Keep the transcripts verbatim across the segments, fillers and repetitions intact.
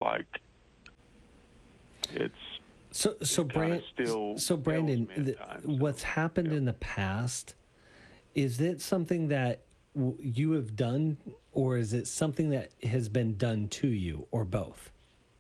like it's so so it kinda Brand, still so Brandon, ails me the, at times, what's so, happened yeah. in the past, is it something that w- you have done, or is it something that has been done to you, or both?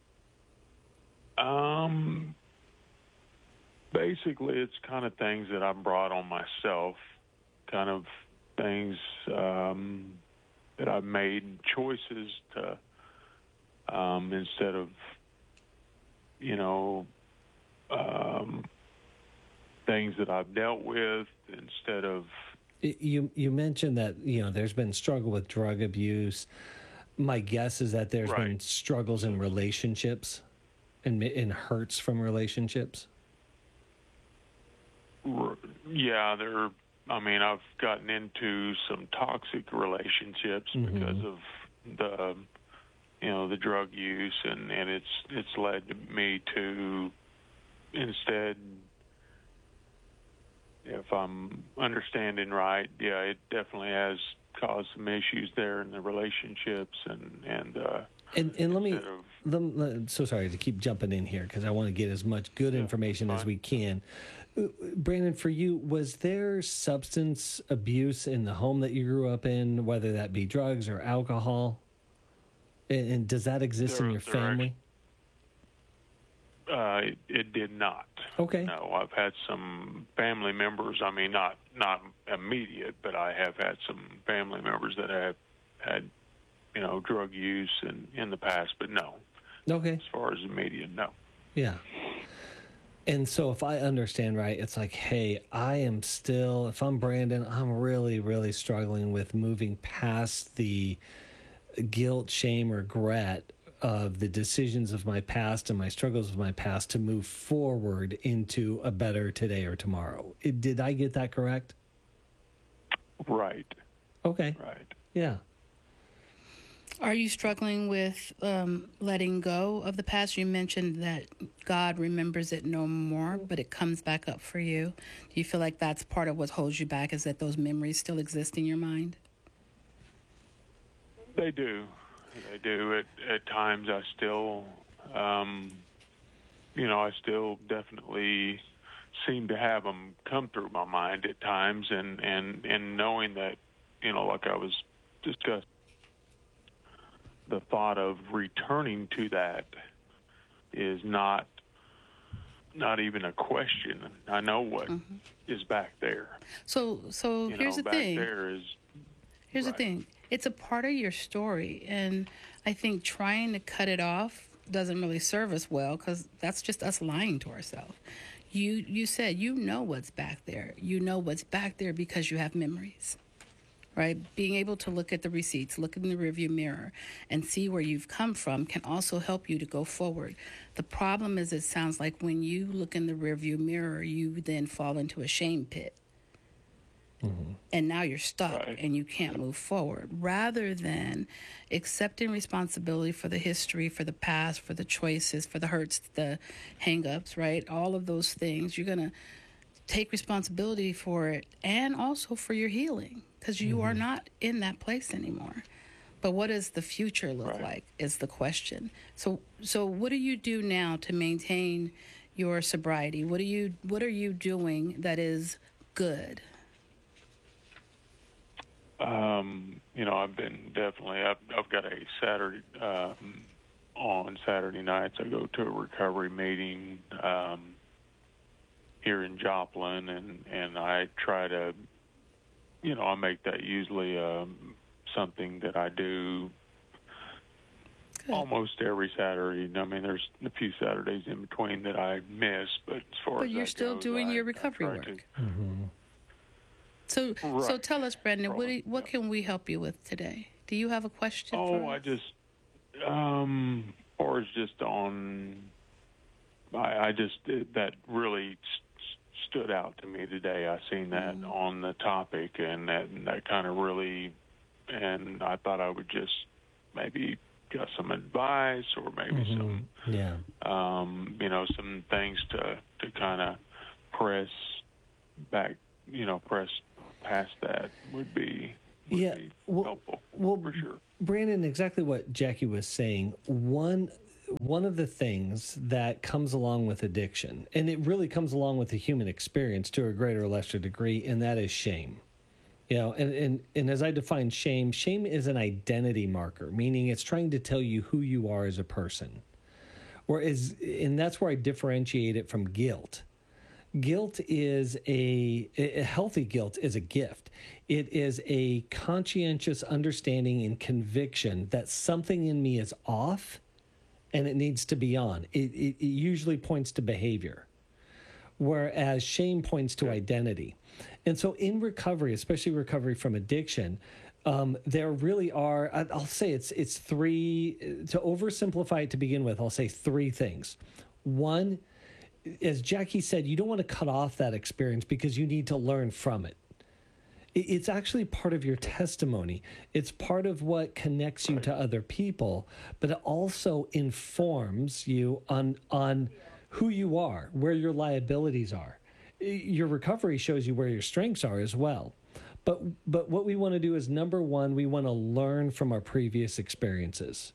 Um, basically, it's kind of things that I've brought on myself, kind of things um, that I've made choices to, um, instead of, you know, um, things that I've dealt with, instead of, Y- You you mentioned that, you know, there's been struggle with drug abuse. My guess is that there's right. been struggles in relationships and mi- and hurts from relationships. r- Yeah, there, I mean, I've gotten into some toxic relationships because Mm-hmm. of the, you know, the drug use, and, and it's it's led me to instead, if I'm understanding right, yeah, it definitely has caused some issues there in the relationships, and and uh, And and let me, instead of lem- le- so sorry to keep jumping in here because I want to get as much good yeah, that's information as fine. we can. Uh, Brandon, for you, was there substance abuse in the home that you grew up in, whether that be drugs or alcohol? And, and does that exist in There, your there family? Uh, it, it did not. Okay. No, I've had some family members. I mean, not not immediate, but I have had some family members that have had, you know, drug use in in the past. But no, Okay. as far as immediate, no. Yeah. And so if I understand right, it's like, hey, I am still, if I'm Brandon, I'm really, really struggling with moving past the guilt, shame, regret of the decisions of my past and my struggles of my past to move forward into a better today or tomorrow. It, did I get that correct? Right, Okay. right. Yeah. Are you struggling with um, letting go of the past? You mentioned that God remembers it no more, but it comes back up for you. Do you feel like that's part of what holds you back, is that those memories still exist in your mind? They do, they do. At at times, I still, um, you know, I still definitely seem to have them come through my mind at times, and and and knowing that, you know, like I was discussing, the thought of returning to that is not not even a question. I know what Mm-hmm. is back there. So, so You here's know, the back thing. there is Here's right. the thing. It's a part of your story, and I think trying to cut it off doesn't really serve us well, because that's just us lying to ourselves. You you said you know what's back there. You know what's back there because you have memories, right? Being able to look at the receipts, look in the rearview mirror, and see where you've come from can also help you to go forward. The problem is, it sounds like when you look in the rearview mirror, you then fall into a shame pit. Mm-hmm. And now you're stuck Right. and you can't move forward, rather than accepting responsibility for the history, for the past, for the choices, for the hurts, the hang-ups, right? All of those things. You're going to take responsibility for it, and also for your healing, because you are not in that place anymore. But what does the future look Right. like is the question. So so what do you do now to maintain your sobriety? What do you what are you doing that is good? Um, you know, I've been definitely. I've, I've got a Saturday um, on Saturday nights. I go to a recovery meeting um, here in Joplin, and and I try to, you know, I make that usually um, something that I do Good. almost every Saturday. I mean, there's a few Saturdays in between that I miss, but as far But as you're that still goes, doing I, your I recovery try work. to- Mm-hmm. So so Right. tell us, Brandon, what do you- what Yeah. can we help you with today? Do you have a question for Oh, us? I just, um, or it's just on, I, I just, that really st- stood out to me today. I seen that Mm. on the topic, and that, and that kind of really, and I thought I would just maybe get some advice, or maybe Mm-hmm. some, Yeah. um, you know, some things to, to kind of press back, you know, press past that would be, would Yeah, be well- helpful, well, for sure. Brandon, exactly what Jackie was saying. One one of the things that comes along with addiction, and it really comes along with the human experience to a greater or lesser degree, and that is shame. You know, and, and, and as I define shame, shame is an identity marker, meaning it's trying to tell you who you are as a person. Whereas, and that's where I differentiate it from guilt. Guilt is a, a healthy guilt is a gift. It is a conscientious understanding and conviction that something in me is off and it needs to be on. It, it, it usually points to behavior, whereas shame points to identity. And so in recovery, especially recovery from addiction, um, there really are, I'll say it's it's three, to oversimplify it to begin with, I'll say three things. One, as Jackie said, you don't want to cut off that experience because you need to learn from it. It's actually part of your testimony. It's part of what connects you to other people, but it also informs you on on who you are, where your liabilities are. Your recovery shows you where your strengths are as well. But but what we want to do is, number one, we want to learn from our previous experiences.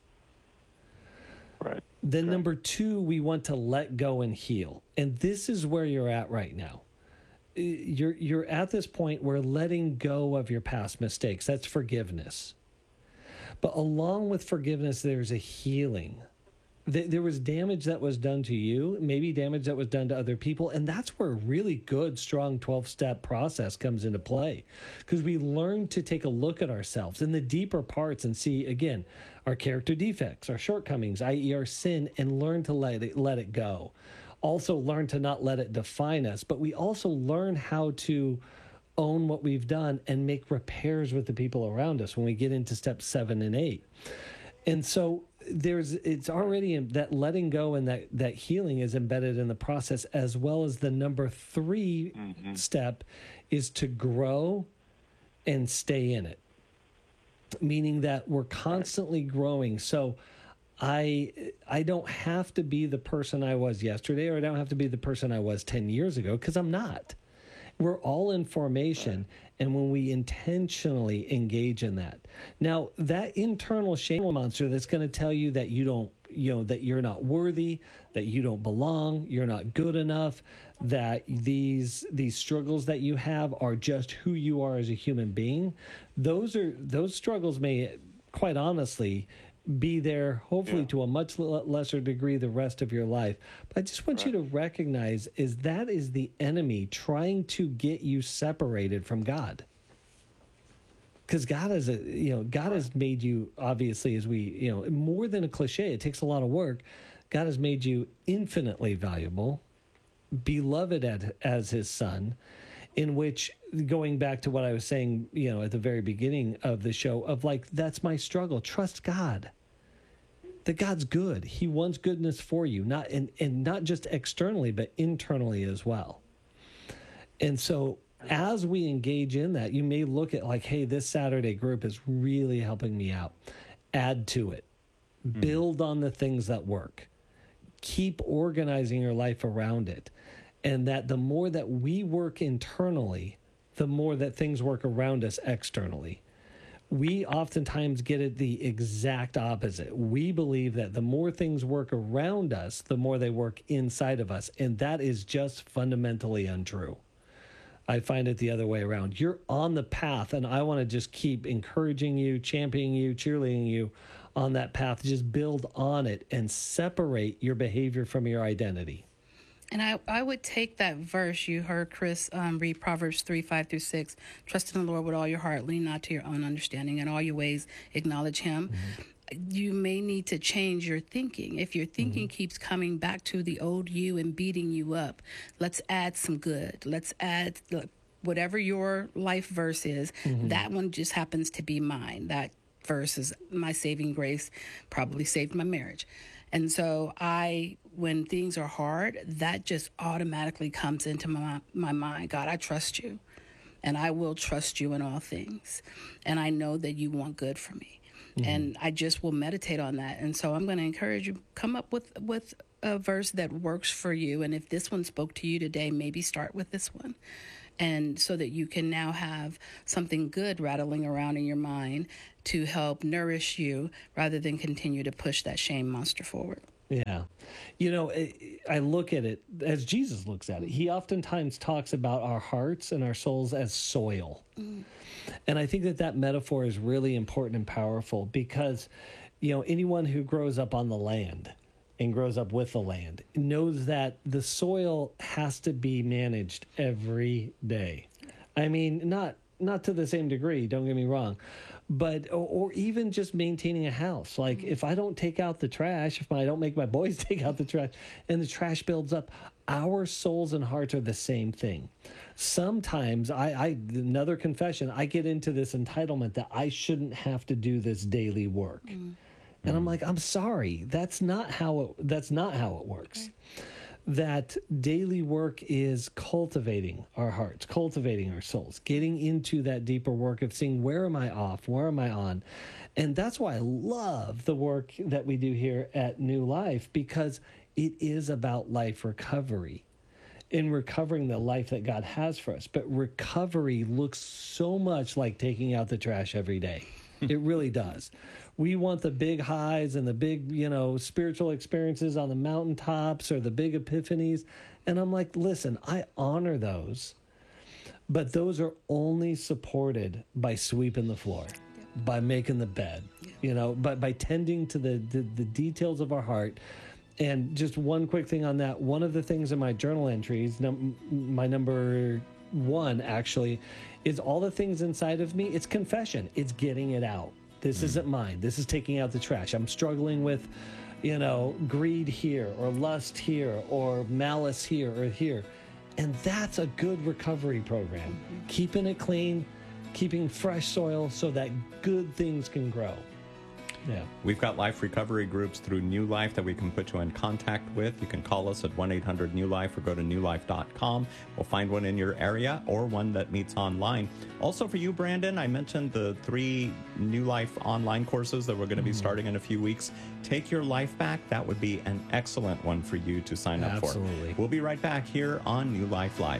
Right. Then right. number two, we want to let go and heal. And this is where you're at right now. You're you're at this point where letting go of your past mistakes, that's forgiveness. But along with forgiveness, there's a healing. There was damage that was done to you, maybe damage that was done to other people, and that's where a really good, strong twelve-step process comes into play, because we learn to take a look at ourselves in the deeper parts and see, again, our character defects, our shortcomings, that is our sin, and learn to let it, let it go. Also learn to not let it define us, but we also learn how to own what we've done and make repairs with the people around us when we get into steps seven and eight. And so there's, it's already in, that letting go and that, that healing is embedded in the process, as well as the number three mm-hmm. step is to grow and stay in it, meaning that we're constantly growing. So I I don't have to be the person I was yesterday, or I don't have to be the person I was ten years ago, because I'm not. We're all in formation, and when we intentionally engage in that. Now, that internal shame monster that's going to tell you that you don't, you know, that you're not worthy, that you don't belong, you're not good enough, that these these struggles that you have are just who you are as a human being. Those are those struggles may, quite honestly, be there, hopefully yeah. to a much lesser degree the rest of your life. But I just want right. you to recognize is that is the enemy trying to get you separated from God. Because God is a, you know, God right. has made you, obviously, as we, you know, more than a cliche, it takes a lot of work. God has made you infinitely valuable, beloved as, as his son, in which, going back to what I was saying, you know, at the very beginning of the show, of like, that's my struggle. Trust God. That God's good. He wants goodness for you, not and, and not just externally, but internally as well. And so as we engage in that, you may look at like, hey, this Saturday group is really helping me out. Add to it. Mm. Build on the things that work. Keep organizing your life around it. And that the more that we work internally, the more that things work around us externally. We oftentimes get it the exact opposite. We believe that the more things work around us, the more they work inside of us. And that is just fundamentally untrue. I find it the other way around. You're on the path, and I want to just keep encouraging you, championing you, cheerleading you on that path. Just build on it and separate your behavior from your identity. And I, I would take that verse you heard Chris um, read, Proverbs three, five through six. Trust in the Lord with all your heart. Lean not to your own understanding. In all your ways, acknowledge him. Mm-hmm. You may need to change your thinking. If your thinking mm-hmm. keeps coming back to the old you and beating you up, let's add some good. Let's add whatever your life verse is. Mm-hmm. That one just happens to be mine. That verse is my saving grace, probably saved my marriage. And so I, when things are hard, that just automatically comes into my, my mind. God, I trust you, and I will trust you in all things. And I know that you want good for me. Mm-hmm. And I just will meditate on that. And so I'm going to encourage you, come up with, with a verse that works for you. And if this one spoke to you today, maybe start with this one. And so that you can now have something good rattling around in your mind to help nourish you rather than continue to push that shame monster forward. Yeah. You know, I look at it as Jesus looks at it. He oftentimes talks about our hearts and our souls as soil. Mm. And I think that that metaphor is really important and powerful because, you know, anyone who grows up on the land and grows up with the land knows that the soil has to be managed every day. I mean, not not to the same degree, don't get me wrong, but or, or even just maintaining a house. Like mm-hmm. if I don't take out the trash, if I don't make my boys take out the trash and the trash builds up, our souls and hearts are the same thing. Sometimes I, I another confession, I get into this entitlement that I shouldn't have to do this daily work. Mm-hmm. And I'm like, I'm sorry, that's not how it, that's not how it works. Okay. That daily work is cultivating our hearts, cultivating our souls, getting into that deeper work of seeing where am I off, where am I on? And that's why I love the work that we do here at New Life, because it is about life recovery, in recovering the life that God has for us. But recovery looks so much like taking out the trash every day. It really does. We want the big highs and the big, you know, spiritual experiences on the mountaintops or the big epiphanies. And I'm like, listen, I honor those, but those are only supported by sweeping the floor, yeah. by making the bed, yeah. you know, by, by tending to the, the, the details of our heart. And just one quick thing on that. One of the things in my journal entries, num- my number one actually, is all the things inside of me. It's confession. It's getting it out. This mm. isn't mine. This is taking out the trash. I'm struggling with, you know, greed here or lust here or malice here or here. And that's a good recovery program. Mm-hmm. Keeping it clean, keeping fresh soil so that good things can grow. Yeah. We've got life recovery groups through New Life that we can put you in contact with. You can call us at one eight hundred new life or go to new life dot com. We'll find one in your area or one that meets online. Also for you, Brandon, I mentioned the three New Life online courses that we're going to be mm-hmm. starting in a few weeks. Take Your Life Back. That would be an excellent one for you to sign up Absolutely. for. We'll be right back here on New Life Live.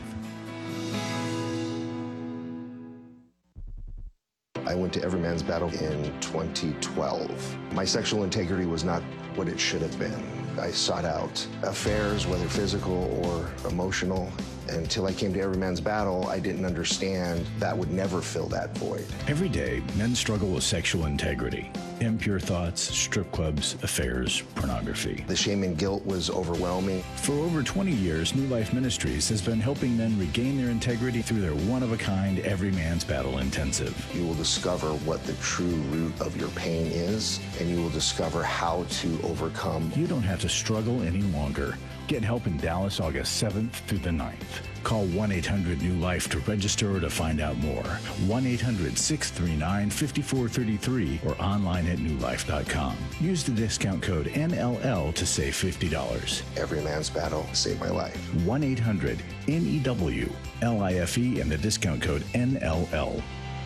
I went to Every Man's Battle in twenty twelve. My sexual integrity was not what it should have been. I sought out affairs, whether physical or emotional. Until I came to Every Man's Battle, I didn't understand that would never fill that void. Every day, men struggle with sexual integrity. Impure thoughts, strip clubs, affairs, pornography. The shame and guilt was overwhelming. For over twenty years, New Life Ministries has been helping men regain their integrity through their one-of-a-kind Every Man's Battle Intensive. You will discover what the true root of your pain is, and you will discover how to overcome. You don't have to struggle any longer. Get help in Dallas August seventh through the ninth. Call one eight hundred new life to register or to find out more. one eight hundred six three nine five four three three or online at new life dot com. Use the discount code N L L to save fifty dollars. Every Man's Battle saved my life. one eight hundred N E W L I F E and the discount code N L L.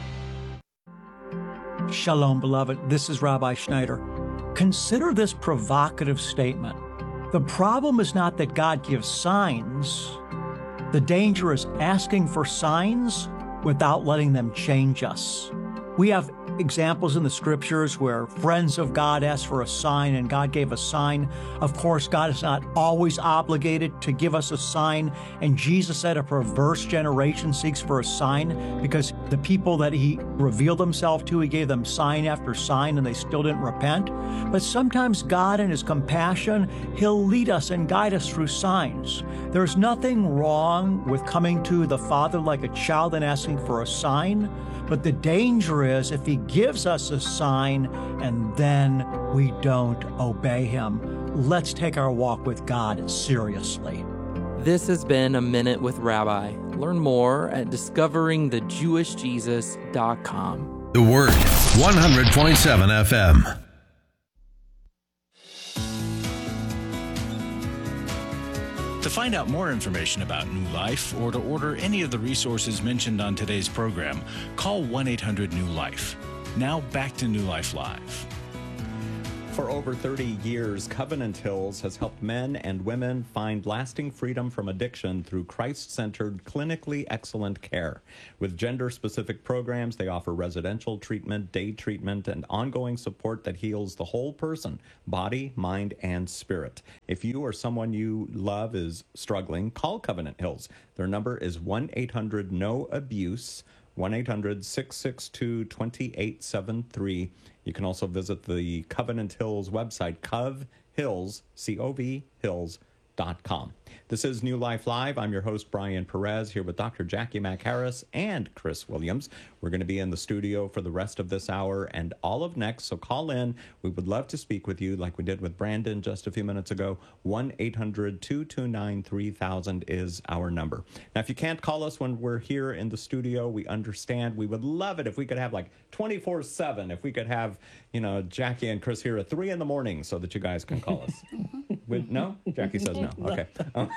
Shalom, beloved. This is Rabbi Schneider. Consider this provocative statement. The problem is not that God gives signs. The danger is asking for signs without letting them change us. We have examples in the scriptures where friends of God asked for a sign and God gave a sign. Of course, God is not always obligated to give us a sign. And Jesus said a perverse generation seeks for a sign because the people that he revealed himself to, he gave them sign after sign and they still didn't repent. But sometimes God in his compassion, he'll lead us and guide us through signs. There's nothing wrong with coming to the Father like a child and asking for a sign. But the danger is if he gives us a sign and then we don't obey him. Let's take our walk with God seriously. This has been A Minute with Rabbi. Learn more at discovering the jewish jesus dot com. The Word, one hundred point seven F M. To find out more information about New Life or to order any of the resources mentioned on today's program, call one eight hundred new life. Now back to New Life Live. For over thirty years, Covenant Hills has helped men and women find lasting freedom from addiction through Christ-centered, clinically excellent care. With gender-specific programs, they offer residential treatment, day treatment, and ongoing support that heals the whole person, body, mind, and spirit. If you or someone you love is struggling, call Covenant Hills. Their number is one eight hundred N O abuse, one eight hundred six six two two eight seven three. You can also visit the Covenant Hills website, Cov Hills, C O V Hills dot com. This is New Life Live. I'm your host, Brian Perez, here with Doctor Jackie McHarris and Chris Williams. We're going to be in the studio for the rest of this hour and all of next, so call in. We would love to speak with you like we did with Brandon just a few minutes ago. one eight hundred two two nine three thousand is our number. Now, if you can't call us when we're here in the studio, we understand. We would love it if we could have like twenty-four seven, if we could have, you know, Jackie and Chris here at three in the morning so that you guys can call us. Would, no? Jackie says no. Okay. Um,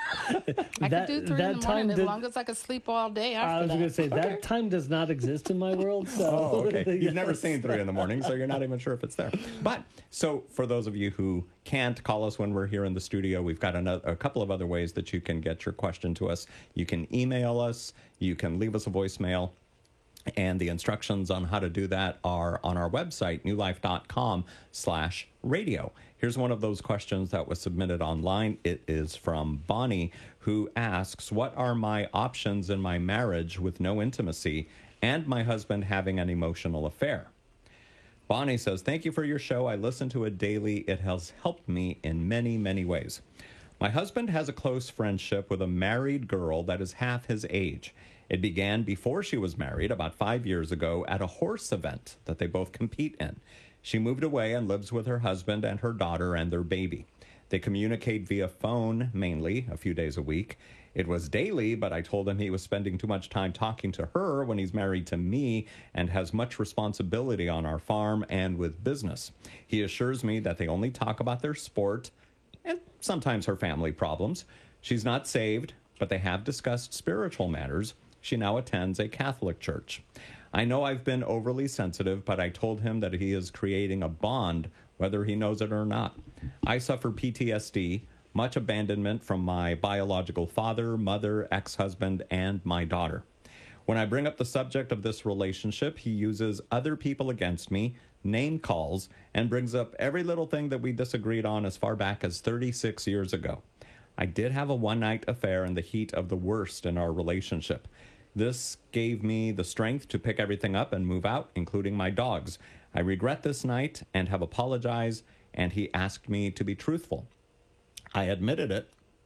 I that, could do three in the morning as did, long as I could sleep all day after I was that. going to say, okay. that time does not exist in my world. So. Oh, okay. You've Yes. never seen three in the morning, so you're not even sure if it's there. But, so for those of you who can't call us when we're here in the studio, we've got another, a couple of other ways that you can get your question to us. You can email us. You can leave us a voicemail. And the instructions on how to do that are on our website, newlife.com slash radio. Here's one of those questions that was submitted online. It is from Bonnie, who asks, what are my options in my marriage with no intimacy and my husband having an emotional affair? Bonnie says, thank you for your show. I listen to it daily. It has helped me in many, many ways. My husband has a close friendship with a married girl that is half his age. It began before she was married, about five years ago, at a horse event that they both compete in. She moved away and lives with her husband and her daughter and their baby. They communicate via phone, mainly, a few days a week. It was daily, but I told him he was spending too much time talking to her when he's married to me and has much responsibility on our farm and with business. He assures me that they only talk about their sport and sometimes her family problems. She's not saved, but they have discussed spiritual matters. She now attends a Catholic church. I know I've been overly sensitive, but I told him that he is creating a bond, whether he knows it or not. I suffer P T S D, much abandonment from my biological father, mother, ex-husband, and my daughter. When I bring up the subject of this relationship, he uses other people against me, name calls, and brings up every little thing that we disagreed on as far back as thirty-six years ago. I did have a one-night affair in the heat of the worst in our relationship. This gave me the strength to pick everything up and move out, including my dogs. I regret this night and have apologized, and he asked me to be truthful. I admitted it,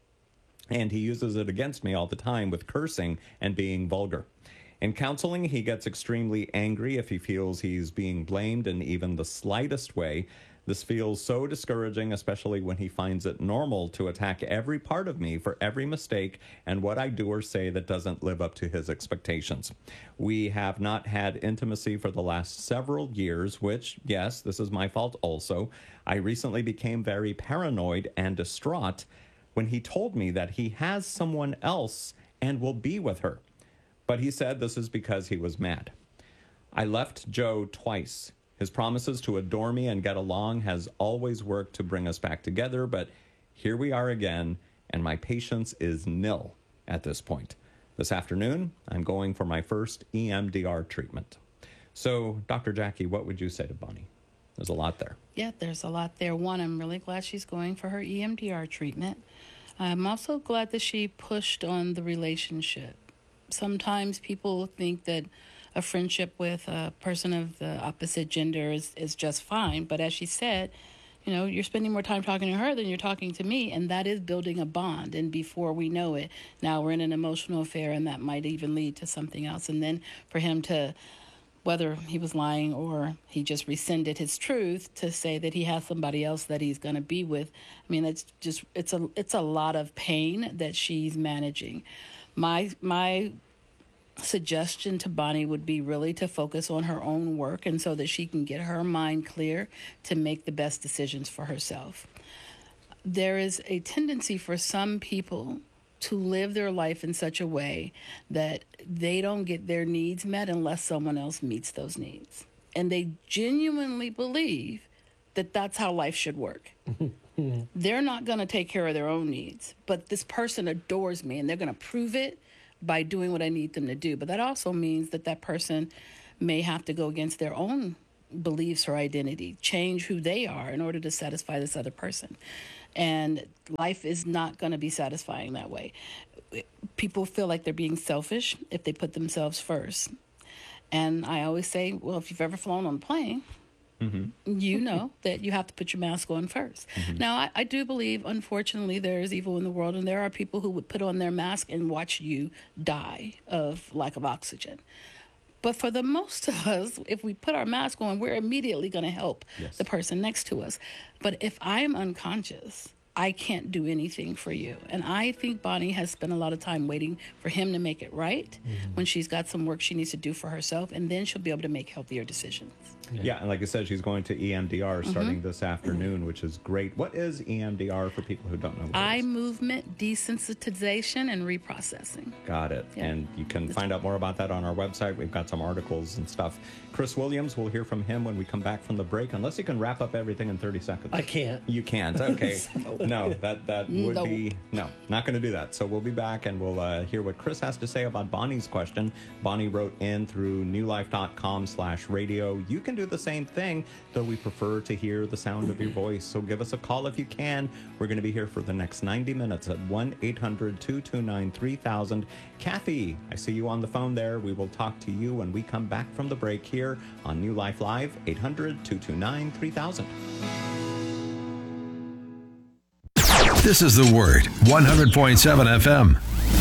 and he uses it against me all the time with cursing and being vulgar. In counseling, he gets extremely angry if he feels he's being blamed in even the slightest way. This feels so discouraging, especially when he finds it normal to attack every part of me for every mistake and what I do or say that doesn't live up to his expectations. We have not had intimacy for the last several years, which, yes, this is my fault also. I recently became very paranoid and distraught when he told me that he has someone else and will be with her. But he said this is because he was mad. I left Joe twice. His promises to adore me and get along has always worked to bring us back together, but here we are again, and my patience is nil at this point. This afternoon, I'm going for my first E M D R treatment. So, Doctor Jackie, what would you say to Bonnie? There's a lot there. Yeah, there's a lot there. One, I'm really glad she's going for her E M D R treatment. I'm also glad that she pushed on the relationship. Sometimes people think that a friendship with a person of the opposite gender is, is just fine. But as she said, you know, you're spending more time talking to her than you're talking to me, and that is building a bond. And before we know it, now we're in an emotional affair, and that might even lead to something else. And then for him to, whether he was lying or he just rescinded his truth, to say that he has somebody else that he's going to be with, I mean, it's just, it's a, it's a lot of pain that she's managing. My, my, suggestion to Bonnie would be really to focus on her own work, and so that she can get her mind clear to make the best decisions for herself. There is a tendency for some people to live their life in such a way that they don't get their needs met unless someone else meets those needs. And they genuinely believe that that's how life should work. They're not going to take care of their own needs, but this person adores me, and they're going to prove it by doing what I need them to do. But that also means that that person may have to go against their own beliefs or identity, change who they are in order to satisfy this other person. And life is not going to be satisfying that way. People feel like they're being selfish if they put themselves first. And I always say, well, if you've ever flown on a plane, mm-hmm. you know that you have to put your mask on first. Mm-hmm. Now, I, I do believe, unfortunately, there is evil in the world, and there are people who would put on their mask and watch you die of lack of oxygen. But for the most of us, if we put our mask on, we're immediately going to help yes. the person next to us. But if I'm unconscious, I can't do anything for you. And I think Bonnie has spent a lot of time waiting for him to make it right mm-hmm. when she's got some work she needs to do for herself, and then she'll be able to make healthier decisions. Yeah, yeah, and like I said, she's going to E M D R starting mm-hmm. this afternoon, which is great. What is E M D R for people who don't know what Eye it is? movement desensitization and reprocessing. Got it. Yeah. And you can find out more about that on our website. We've got some articles and stuff. Chris Williams, we'll hear from him when we come back from the break, unless you can wrap up everything in thirty seconds. I can't. You can't. Okay. so, no, that, that would no. be... No, not going to do that. So we'll be back, and we'll uh, hear what Chris has to say about Bonnie's question. Bonnie wrote in through newlife.com slash radio. You can do the same thing, though we prefer to hear the sound of your voice. So give us a call if you can. We're going to be here for the next ninety minutes at one eight hundred two two nine three thousand. Kathy, I see you on the phone there. We will talk to you when we come back from the break here on New Life Live, eight hundred two two nine three thousand. This is The Word, one hundred point seven F M.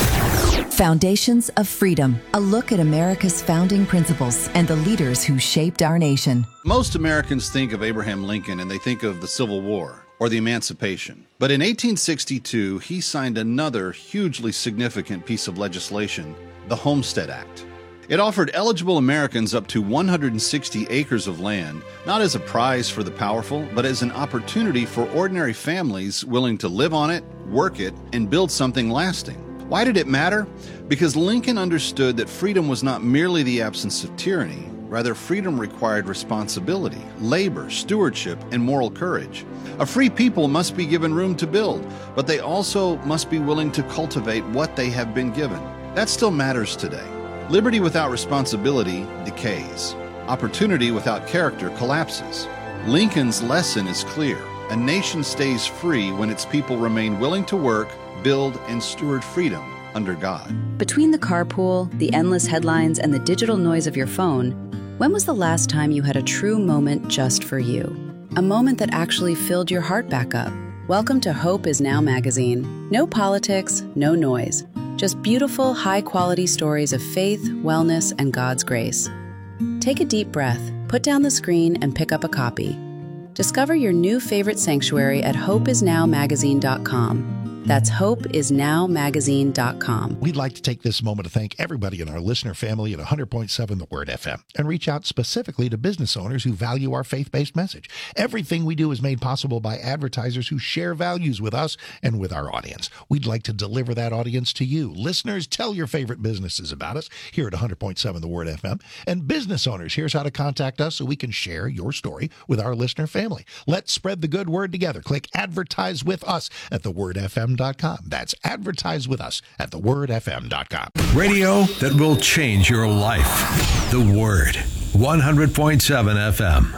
Foundations of Freedom, a look at America's founding principles and the leaders who shaped our nation. Most Americans think of Abraham Lincoln and they think of the Civil War or the Emancipation. But in eighteen sixty-two, he signed another hugely significant piece of legislation, the Homestead Act. It offered eligible Americans up to one hundred sixty acres of land, not as a prize for the powerful, but as an opportunity for ordinary families willing to live on it, work it, and build something lasting. Why did it matter? Because Lincoln understood that freedom was not merely the absence of tyranny. Rather, freedom required responsibility, labor, stewardship, and moral courage. A free people must be given room to build, but they also must be willing to cultivate what they have been given. That still matters today. Liberty without responsibility decays. Opportunity without character collapses. Lincoln's lesson is clear. A nation stays free when its people remain willing to work, build, and steward freedom under God. Between the carpool, the endless headlines, and the digital noise of your phone, when was the last time you had a true moment just for you? A moment that actually filled your heart back up. Welcome to Hope Is Now magazine. No politics, no noise. Just beautiful, high-quality stories of faith, wellness, and God's grace. Take a deep breath, put down the screen, and pick up a copy. Discover your new favorite sanctuary at hope is now magazine dot com. That's hope is now magazine dot com. We'd like to take this moment to thank everybody in our listener family at one hundred point seven The Word F M and reach out specifically to business owners who value our faith-based message. Everything we do is made possible by advertisers who share values with us and with our audience. We'd like to deliver that audience to you. Listeners, tell your favorite businesses about us here at one hundred point seven The Word F M. And business owners, here's how to contact us so we can share your story with our listener family. Let's spread the good word together. Click Advertise with Us at the word f m dot com. That's Advertise with Us at the word f m dot com. Radio that will change your life. The Word, one hundred point seven F M.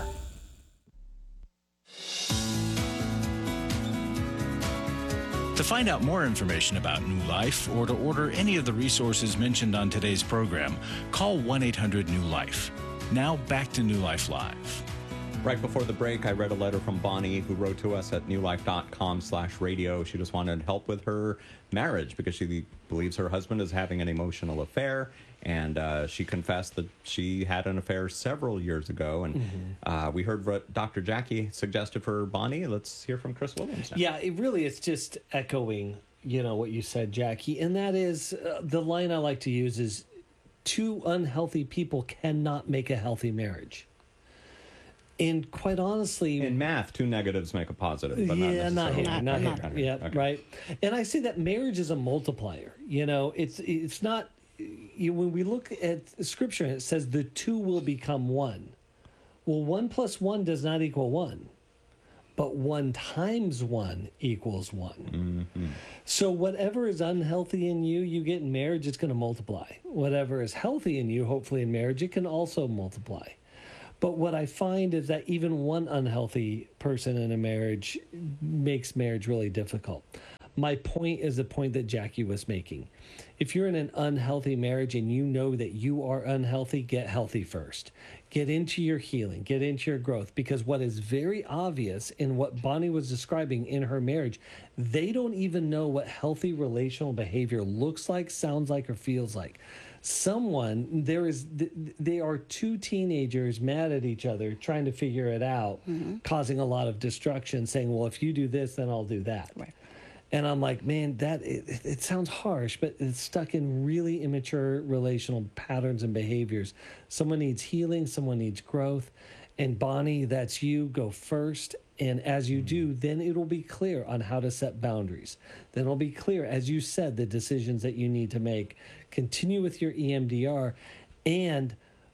To find out more information about New Life or to order any of the resources mentioned on today's program, call one eight hundred new life. Now back to New Life Live. Right before the break, I read a letter from Bonnie who wrote to us at newlife.com slash radio. She just wanted help with her marriage because she believes her husband is having an emotional affair. And uh, she confessed that she had an affair several years ago. And mm-hmm. uh, we heard what Doctor Jackie suggested for Bonnie. Let's hear from Chris Williams now. Yeah, it really is just echoing, you know, what you said, Jackie. And that is, uh, the line I like to use is, two unhealthy people cannot make a healthy marriage. And quite honestly... In math, two negatives make a positive, but yeah, not necessarily. Not, not, not here. Yeah, okay. Right. And I say that marriage is a multiplier. You know, it's it's not... You, when we look at Scripture, it says the two will become one. Well, one plus one does not equal one. but one times one equals one. Mm-hmm. So whatever is unhealthy in you, you get in marriage, it's going to multiply. Whatever is healthy in you, hopefully in marriage, it can also multiply. But what I find is that even one unhealthy person in a marriage makes marriage really difficult. My point is the point that Jackie was making. If you're in an unhealthy marriage and you know that you are unhealthy, get healthy first. Get into your healing, get into your growth, because what is very obvious in what Bonnie was describing in her marriage, they don't even know what healthy relational behavior looks like, sounds like, or feels like. Someone, there is, they are two teenagers mad at each other, trying to figure it out, mm-hmm. causing a lot of destruction, saying, well, if you do this, then I'll do that. Right. And I'm like, man, that it, it sounds harsh, but it's stuck in really immature relational patterns and behaviors. Someone needs healing, someone needs growth. And Bonnie, that's you. Go first. And as you do, then it'll be clear on how to set boundaries. Then it'll be clear, as you said, the decisions that you need to make. Continue with your E M D R and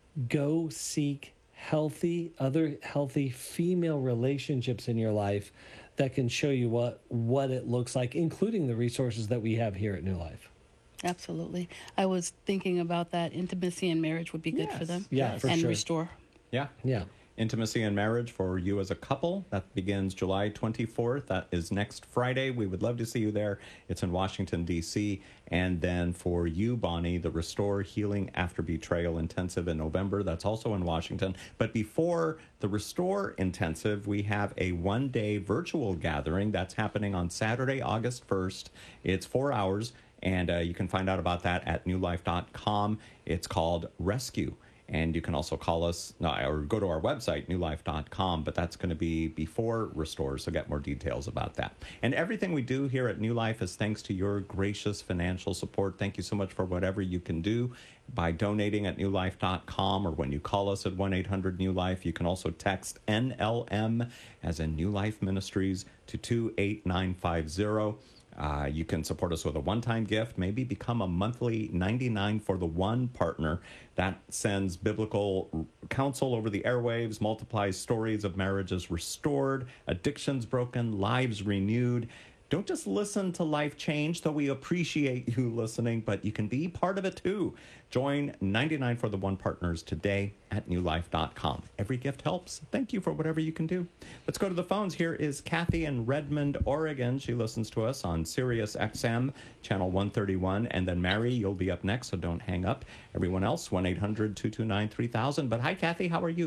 go seek healthy, other healthy female relationships in your life that can show you what, what it looks like, including the resources that we have here at New Life. Absolutely. I was thinking about that. Intimacy in marriage would be good yes. for them. Yeah, for and sure. restore. Yeah. Yeah. Intimacy in Marriage for you as a couple. That begins July twenty-fourth. That is next Friday. We would love to see you there. It's in Washington, D C. And then for you, Bonnie, the Restore Healing After Betrayal Intensive in November. That's also in Washington. But before the Restore Intensive, we have a one-day virtual gathering that's happening on Saturday, August first. It's four hours, and uh, you can find out about that at new life dot com. It's called Rescue. And you can also call us no, or go to our website, new life dot com, but that's going to be before Restore, so get more details about that. And everything we do here at New Life is thanks to your gracious financial support. Thank you so much for whatever you can do by donating at new life dot com, or when you call us at one eight hundred new life. You can also text N L M, as in New Life Ministries, to two eight nine five zero. Uh, you can support us with a one-time gift, maybe become a monthly ninety-nine for the one partner that sends biblical counsel over the airwaves, multiplies stories of marriages restored, addictions broken, lives renewed. Don't just listen to Life Change, though we appreciate you listening, but you can be part of it too. Join ninety-nine for the one partners today at new life dot com. Every gift helps. Thank you for whatever you can do. Let's go to the phones. Here is Kathy in Redmond, Oregon. She listens to us on Sirius X M, channel one thirty-one. And then Mary, you'll be up next, so don't hang up. Everyone else, one eight hundred two two nine three thousand. But hi, Kathy, how are you?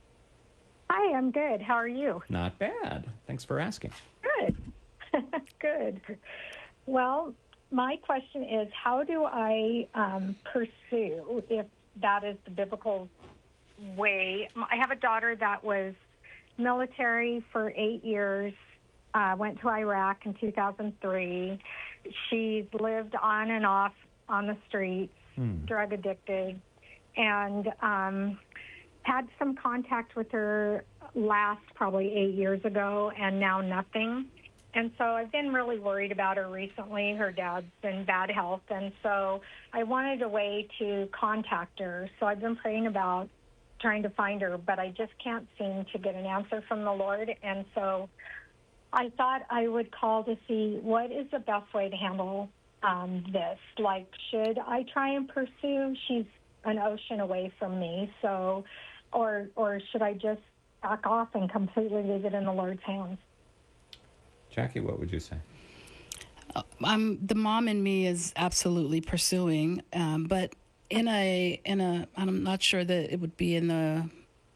Hi, I'm good. How are you? Not bad. Thanks for asking. Good. Good. Well, my question is, how do I um, pursue, if that is the biblical way? I have a daughter that was military for eight years, uh, went to Iraq in two thousand three. She's lived on and off on the streets, hmm. drug addicted, and um, had some contact with her last probably eight years ago, and now nothing. And so I've been really worried about her recently. Her dad's in bad health, and so I wanted a way to contact her. So I've been praying about trying to find her, but I just can't seem to get an answer from the Lord. And so I thought I would call to see what is the best way to handle um, this. Like, should I try and pursue? She's an ocean away from me, so or or should I just back off and completely leave it in the Lord's hands? Jackie, what would you say? Uh, I'm the mom in me is absolutely pursuing, um, but in a in a I'm not sure that it would be in the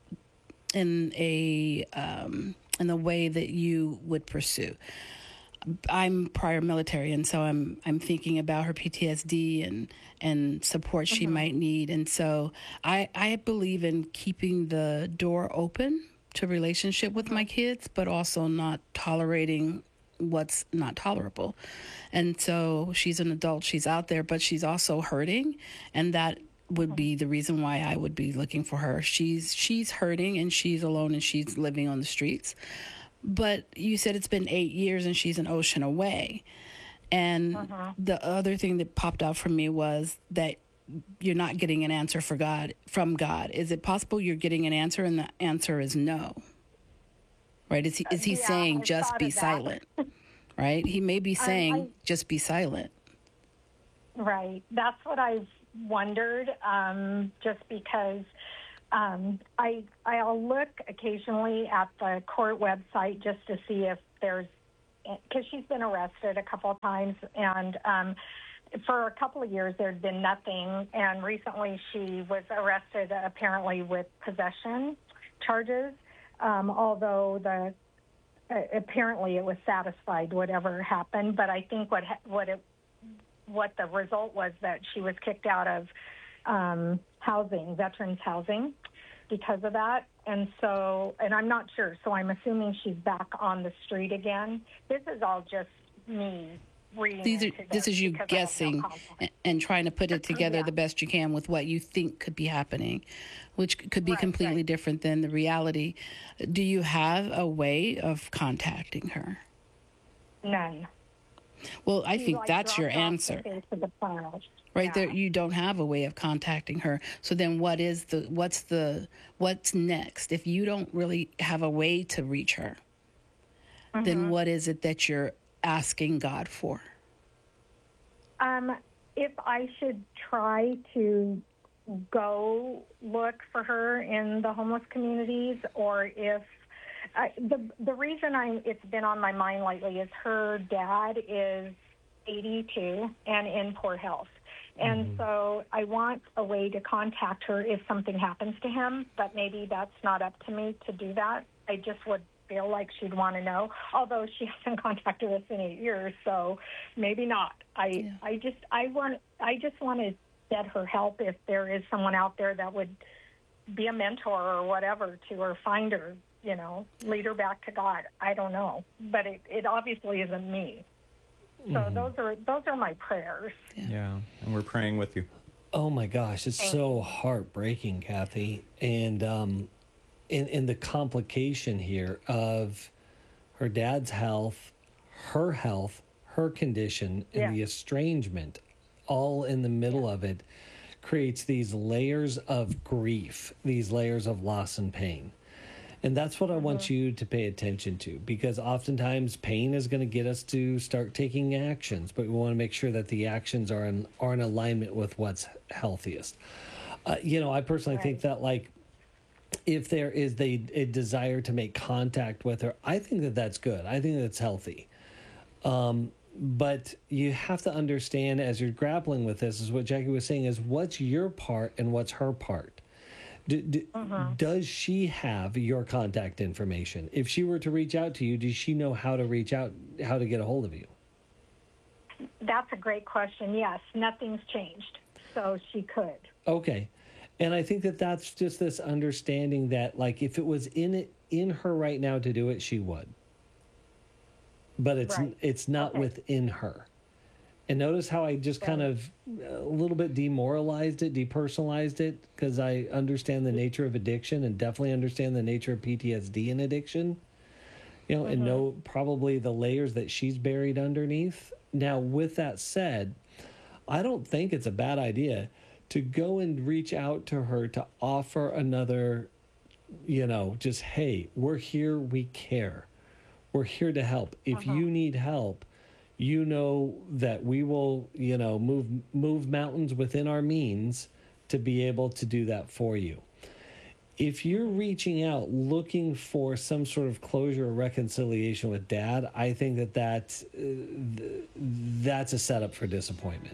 in a um, in the way that you would pursue. I'm prior military, and so I'm I'm thinking about her P T S D and and support she mm-hmm. might need, and so I I believe in keeping the door open to relationship with my kids, but also not tolerating what's not tolerable. And so she's an adult, she's out there, but she's also hurting, and that would be the reason why I would be looking for her. She's she's hurting, and she's alone, and she's living on the streets. But you said it's been eight years and she's an ocean away. And uh-huh. the other thing that popped out for me was that you're not getting an answer for God from God. Is it possible you're getting an answer and the answer is no? Right? Is he is he Yeah, saying I just thought be of that. silent? Right? He may be Um, saying I- just be silent. Right. That's what I've wondered, um, just because um, I, I'll look occasionally at the court website just to see if there's, because she's been arrested a couple of times, and um, for a couple of years there'd been nothing, and recently she was arrested apparently with possession charges, um, although the uh, apparently it was satisfied whatever happened, but I think what ha- what it what the result was that she was kicked out of um, housing, veterans housing, because of that. And so, and I'm not sure, so I'm assuming she's back on the street again. This is all just me reading These are, into this is you because I have no guessing context. and, and trying to put it together Yeah. the best you can with what you think could be happening, which could be Right, completely right. different than the reality. Do you have a way of contacting her? None. Well, I She, think like, that's your dropped off answer. the face of the planet. Right Yeah. there, you don't have a way of contacting her. So then, what is the what's the what's next? If you don't really have a way to reach her, then Mhm. what is it that you're asking God for? Um, if I should try to go look for her in the homeless communities, or if I, the the reason I it's been on my mind lately is her dad is eighty-two and in poor health. And so I want a way to contact her if something happens to him, but maybe that's not up to me to do that. I just would feel like she'd want to know, although she hasn't contacted us in eight years, so maybe not. I Yeah. I just I want I just want to get her help if there is someone out there that would be a mentor or whatever to her, find her, you know, lead her back to God. I don't know, but it, it obviously isn't me. So Mhm. those are those are my prayers. Yeah, and we're praying with you. Oh my gosh, it's Thank so heartbreaking, Kathy. And um in in the complication here of her dad's health, her health, her condition, and Yeah. the estrangement all in the middle of it creates these layers of grief, these layers of loss and pain. And that's what I want you to pay attention to, because oftentimes pain is going to get us to start taking actions, but we want to make sure that the actions are in, are in alignment with what's healthiest. Uh, you know, I personally think that, like, if there is the, a desire to make contact with her, I think that that's good. I think that's healthy. Um, but you have to understand, as you're grappling with this, is what Jackie was saying, is what's your part and what's her part? Do, do, Does she have your contact information? If she were to reach out to you, does she know how to reach out, how to get a hold of you? That's a great question. Yes, nothing's changed, so she could. Okay. And I think that that's just this understanding that, like, if it was in it, in her right now to do it, she would. But it's Right. it's not Okay. within her. And notice how I just kind of a little bit demoralized it, depersonalized it, because I understand the nature of addiction and definitely understand the nature of P T S D and addiction, you know, and know probably the layers that she's buried underneath. Now, with that said, I don't think it's a bad idea to go and reach out to her to offer another, you know, just, hey, we're here, we care. We're here to help. If you need help, you know that we will, you know, move move mountains within our means to be able to do that for you. If you're reaching out looking for some sort of closure or reconciliation with Dad, I think that that's, uh, th- that's a setup for disappointment.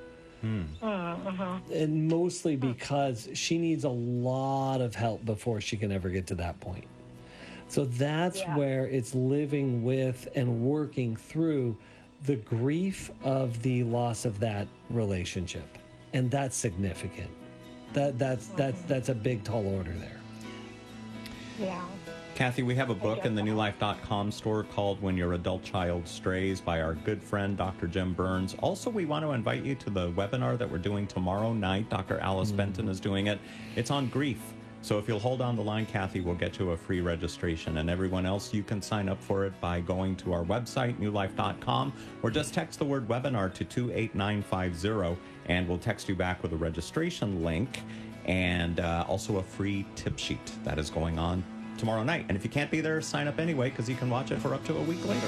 And mostly because she needs a lot of help before she can ever get to that point. So that's Yeah. where it's living with and working through the grief of the loss of that relationship. And that's significant. That that's that's that's a big tall order there. Yeah. Kathy, we have a book get in the that. new life dot com store called When Your Adult Child Strays by our good friend, Doctor Jim Burns. Also, we want to invite you to the webinar that we're doing tomorrow night. Doctor Alice Benton is doing it. It's on grief. So if you'll hold on the line, Kathy, we'll get you a free registration. And everyone else, you can sign up for it by going to our website, new life dot com, or just text the word webinar to two eight nine five zero, and we'll text you back with a registration link and uh, also a free tip sheet that is going on tomorrow night. And if you can't be there, sign up anyway, because you can watch it for up to a week later.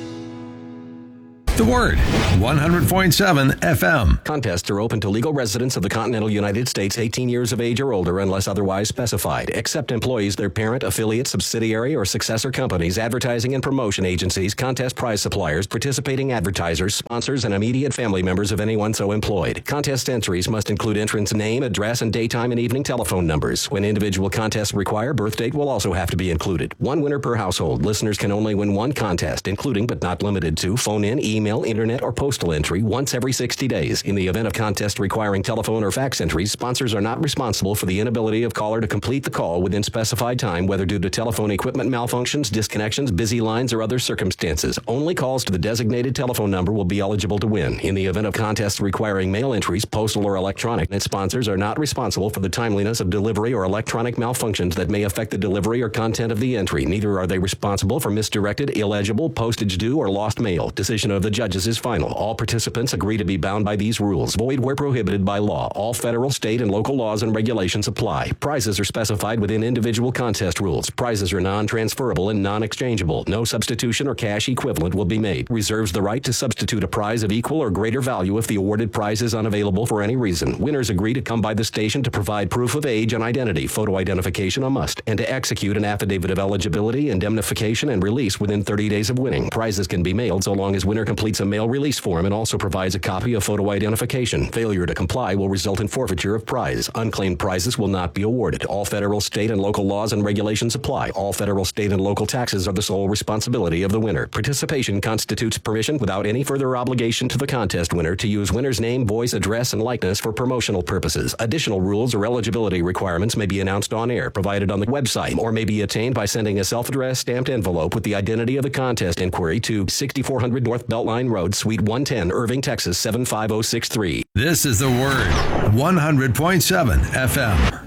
The Word, one hundred point seven F M. Contests are open to legal residents of the continental United States eighteen years of age or older unless otherwise specified, except employees, their parent, affiliate, subsidiary, or successor companies, advertising and promotion agencies, contest prize suppliers, participating advertisers, sponsors, and immediate family members of anyone so employed. Contest entries must include entrant's name, address, and daytime and evening telephone numbers. When individual contests require, birth date will also have to be included. One winner per household. Listeners can only win one contest, including but not limited to phone-in, email, internet, or postal entry once every sixty days. In the event of contest requiring telephone or fax entries, sponsors are not responsible for the inability of caller to complete the call within specified time, whether due to telephone equipment malfunctions, disconnections, busy lines, or other circumstances. Only calls to the designated telephone number will be eligible to win. In the event of contests requiring mail entries, postal or electronic, sponsors are not responsible for the timeliness of delivery or electronic malfunctions that may affect the delivery or content of the entry. Neither are they responsible for misdirected, illegible, postage due, or lost mail. Decision of the judges is final. All participants agree to be bound by these rules. Void where prohibited by law. All federal, state, and local laws and regulations apply. Prizes are specified within individual contest rules. Prizes are non-transferable and non-exchangeable. No substitution or cash equivalent will be made. Reserves the right to substitute a prize of equal or greater value if the awarded prize is unavailable for any reason. Winners agree to come by the station to provide proof of age and identity, photo identification a must, and to execute an affidavit of eligibility, indemnification, and release within thirty days of winning. Prizes can be mailed so long as winner completes a mail release form and also provides a copy of photo identification. Failure to comply will result in forfeiture of prize. Unclaimed prizes will not be awarded. All federal, state, and local laws and regulations apply. All federal, state, and local taxes are the sole responsibility of the winner. Participation constitutes permission without any further obligation to the contest winner to use winner's name, voice, address, and likeness for promotional purposes. Additional rules or eligibility requirements may be announced on air, provided on the website, or may be attained by sending a self-addressed stamped envelope with the identity of the contest inquiry to sixty-four hundred North Beltline Road, Suite one ten, Irving, Texas seven five zero six three. This is The Word, one hundred point seven F M.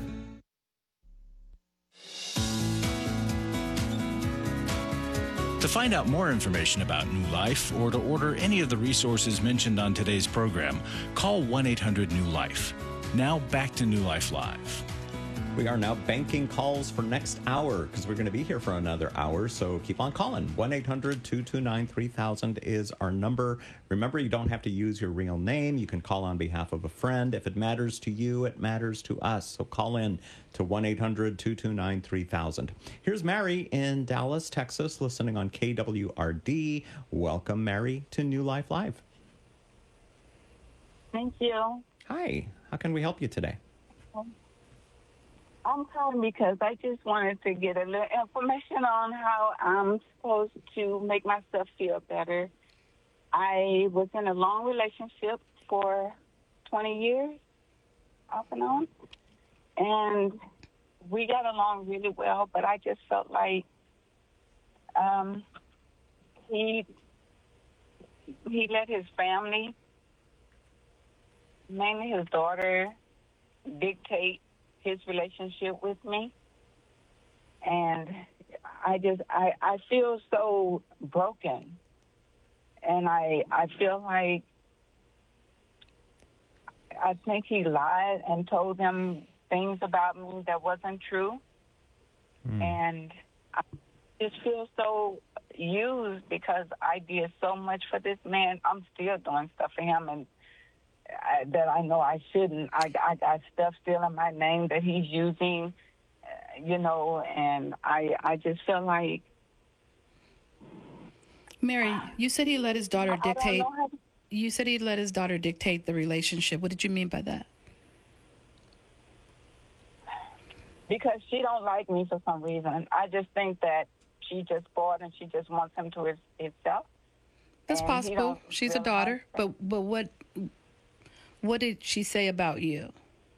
To find out more information about New Life or to order any of the resources mentioned on today's program, call one eight hundred new life. Now back to New Life Live. We are now banking calls for next hour because we're going to be here for another hour, so keep on calling. one eight hundred two two nine three thousand is our number. Remember, you don't have to use your real name. You can call on behalf of a friend. If it matters to you, it matters to us. So call in to one eight hundred two two nine three thousand. Here's Mary in Dallas, Texas, listening on K W R D. Welcome, Mary, to New Life Live. Thank you. Hi. How can we help you today? I'm calling because I just wanted to get a little information on how I'm supposed to make myself feel better. I was in a long relationship for twenty years, off and on, and we got along really well, but I just felt like um, he he let his family, mainly his daughter, dictate his relationship with me. And I just, I, I feel so broken. And I, I feel like, I think he lied and told them things about me that wasn't true. Mm. And I just feel so used because I did so much for this man. I'm still doing stuff for him, and I, that I know I shouldn't. I, I got stuff still in my name that he's using, uh, you know, and I I just feel like... Mary, you said he let his daughter I dictate... don't know how to, you said he let his daughter dictate the relationship. What did you mean by that? because she don't like me for some reason. I just think that she just bored and she just wants him to his, himself. That's And he possible. don't She's a realize daughter, but but what what did she say about you?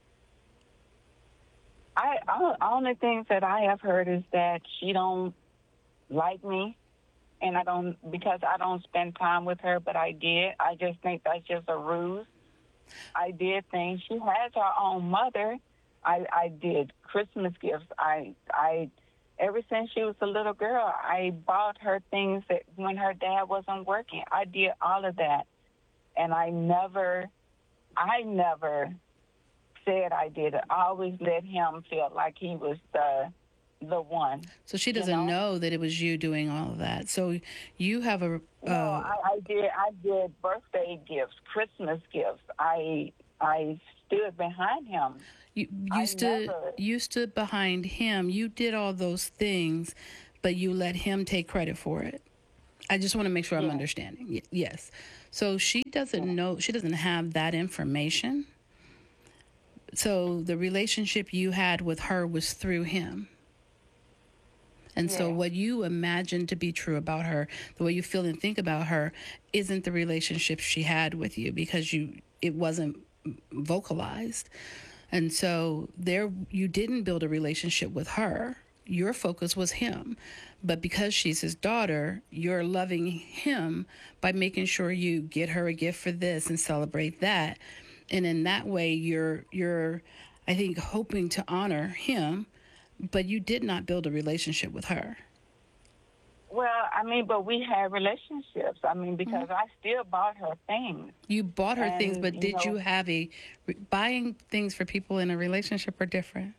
I, I only things that I have heard is that she don't like me, and I don't because I don't spend time with her. But I did. I just think that's just a ruse. I did things. She has her own mother. I, I did Christmas gifts. I I ever since she was a little girl, I bought her things that when her dad wasn't working. I did all of that, and I never, I never. said I did it. I always let him feel like he was the the one. So she doesn't you know? know that it was you doing all of that. So you have a. Uh, no, I, I did. I did birthday gifts, Christmas gifts. I I stood behind him. You, you I stood. never- You stood behind him. You did all those things, but you let him take credit for it. I just want to make sure I'm understanding. Y- yes. So she doesn't know. She doesn't have that information. So the relationship you had with her was through him. And so Yeah. what you imagine to be true about her, the way you feel and think about her, isn't the relationship she had with you, because you it wasn't vocalized. And so there you didn't build a relationship with her. Your focus was him. But because she's his daughter, you're loving him by making sure you get her a gift for this and celebrate that. And in that way you're you're I think hoping to honor him. But you did not build a relationship with her. Well, I mean, but we had relationships. I mean, because I still bought her things. You bought her things, And, but you did know- you have a buying things for people in a relationship are different?